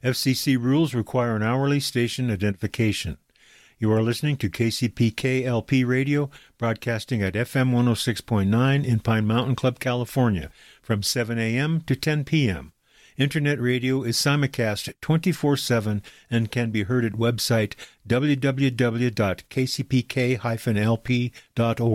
FCC rules require an hourly station identification. You are listening to KCPK-LP Radio, broadcasting at FM 106.9 in Pine Mountain Club, California, from 7 a.m. to 10 p.m. Internet radio is simulcast 24/7 and can be heard at website www.kcpk-lp.org.